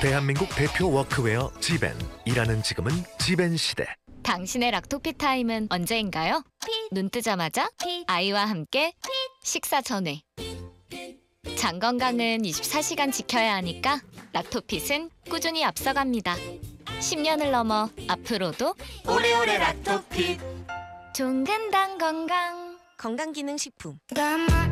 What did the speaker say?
대한민국 대표 워크웨어 지벤. 일하는 지금은 지벤 시대. 당신의 락토피 타임은 언제인가요? 눈 뜨자마자 아이와 함께 식사 전에. 장 건강은 24시간 지켜야 하니까 락토핏은 꾸준히 앞서갑니다. 10년을 넘어 앞으로도 오래오래 락토핏. 좋은 건강 건강기능식품.